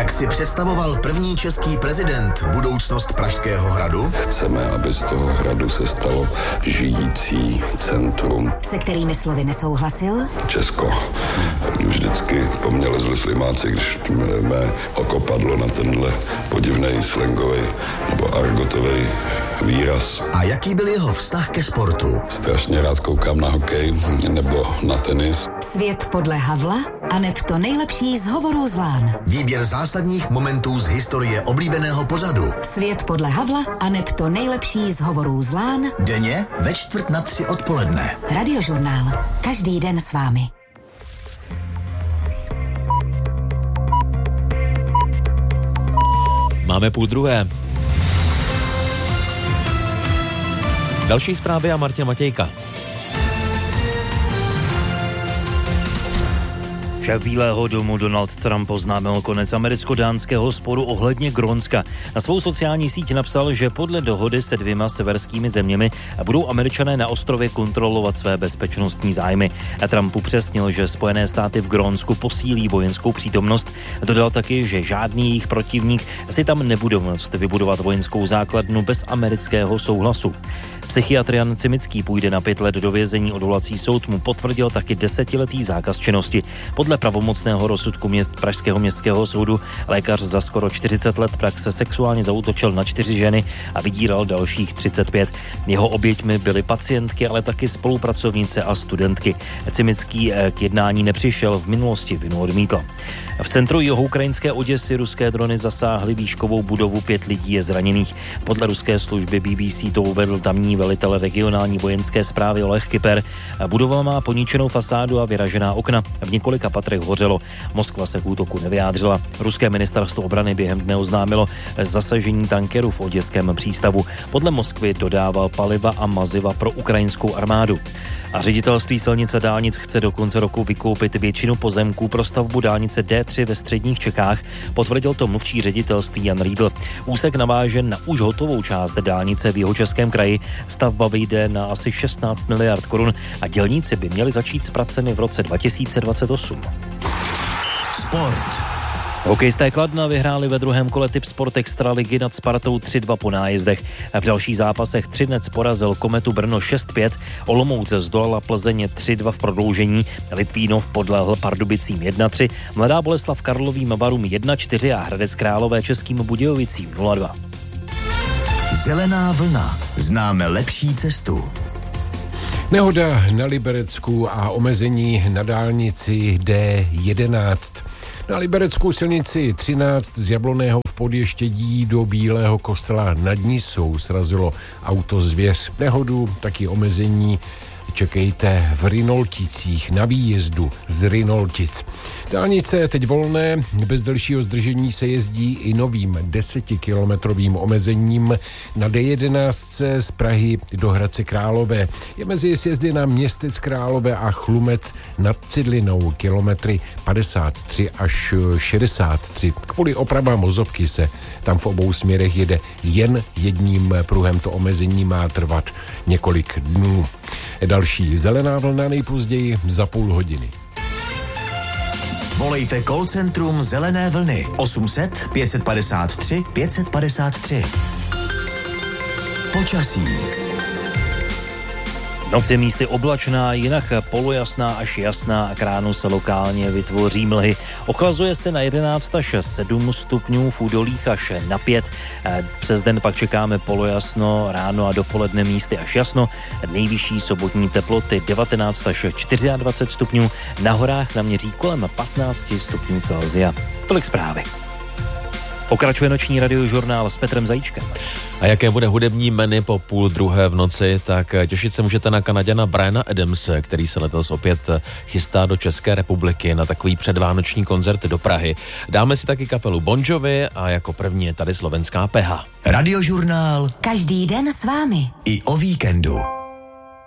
Jak si představoval první český prezident budoucnost Pražského hradu? Chceme, aby z toho hradu se stalo žijící centrum. Se kterými slovy nesouhlasil? Česko. Mě vždycky po mně lezli slimáci, když mé oko padlo na tenhle podivnej slangový nebo argotový výraz. A jaký byl jeho vztah ke sportu? Strašně rád koukám na hokej nebo na tenis. Svět podle Havla aneb to nejlepší z hovorů z Lán. Výběr zásadních momentů z historie oblíbeného pořadu. Svět podle Havla aneb to nejlepší z hovorů z Lán. Denně ve 2:45 odpoledne. Radiožurnál. Každý den s vámi. Máme 11:30. Další zprávy a Martin Matějka. Šéf Bílého domu Donald Trump oznámil konec americko-dánského sporu ohledně Grónska. Na svou sociální síť napsal, že podle dohody se 2 severskými zeměmi budou Američané na ostrově kontrolovat své bezpečnostní zájmy. Trump upřesnil, že Spojené státy v Grónsku posílí vojenskou přítomnost. Dodal taky, že žádný jejich protivník si tam nebude moct vybudovat vojenskou základnu bez amerického souhlasu. Psychiatr Jan Cimický půjde na 5 let do vězení. Odvolací soud mu potvrdil taky 10letý zákaz činnosti. Podle pravomocného rozsudku Pražského městského soudu lékař za skoro 40 let praxe sexuálně zaútočil na 4 ženy a vydíral dalších 35. Jeho oběťmi byly pacientky, ale taky spolupracovnice a studentky. Cimický k jednání nepřišel, v minulosti vinu odmítl. V centru jihohukrajinské Oděsy ruské drony zasáhly výškovou budovu, 5 lidí je zraněných. Podle ruské služby BBC to uvedl tamní velitel regionální vojenské správy Oleg Kyper. Budova má poničenou fasádu a vyražená okna. V několika patrech hořelo. Moskva se k útoku nevyjádřila. Ruské ministerstvo obrany během dne oznámilo zasažení tankeru v oděském přístavu. Podle Moskvy dodával paliva a maziva pro ukrajinskou armádu. A ředitelství silnic a dálnic chce do konce roku vykoupit většinu pozemků pro stavbu dálnice D3 ve středních Čechách, potvrdil to mluvčí ředitelství Jan Riedl. Úsek naváže na už hotovou část dálnice v Jihočeském kraji. Stavba vyjde na asi 16 miliard korun a dělníci by měli začít s pracemi v roce 2028. Sport. Hokejisté Kladna vyhráli ve druhém kole Tip Sport Extraligy nad Spartou 3-2 po nájezdech. V dalších zápasech Třinec porazil Kometu Brno 6-5, Olomouc zdolala Plzeň 3-2 v prodloužení, Litvínov podlehl Pardubicím 1-3, Mladá Boleslav Karlovým Varům 1-4 a Hradec Králové Českým Budějovicím 0-2. Zelená vlna. Známe lepší cestu. Nehoda na Liberecku a omezení na dálnici D11. Na libereckou silnici 13 z Jablonného v Podještědí do Bílého Kostela nad Nisou srazilo auto Zvěř. Nehodu, taky omezení čekejte v Rynolticích na výjezdu z Rynoltic. Dálnice teď volné, bez delšího zdržení se jezdí i novým 10kilometrovým omezením na D11 z Prahy do Hradce Králové. Je mezi sjezdy na Městec Králové a Chlumec nad Cidlinou kilometry 53 až 63. Kvůli opravám vozovky se tam v obou směrech jede jen jedním pruhem. To omezení má trvat několik dnů. Další zelená vlna nejpozději za půl hodiny. Volejte call centrum Zelené vlny 800 553 553. Počasí. Noc je místy oblačná, jinak polojasná až jasná a k ránu se lokálně vytvoří mlhy. Ochlazuje se na 11 až 7 stupňů, v údolích až na 5. Přes den pak čekáme polojasno, ráno a dopoledne místy až jasno. Nejvyšší sobotní teploty 19 až 24 stupňů, na horách naměří kolem 15 stupňů Celsia. Tolik zprávy. Pokračuje noční radiožurnál s Petrem Zajíčkem. A jaké bude hudební menu po 12:30 v noci, tak těšit se můžete na Kanaďana Briana Adamse, který se letos opět chystá do České republiky na takový předvánoční koncert do Prahy. Dáme si taky kapelu Bon Jovi a jako první je tady slovenská Peha. Radiožurnál. Každý den s vámi. I o víkendu.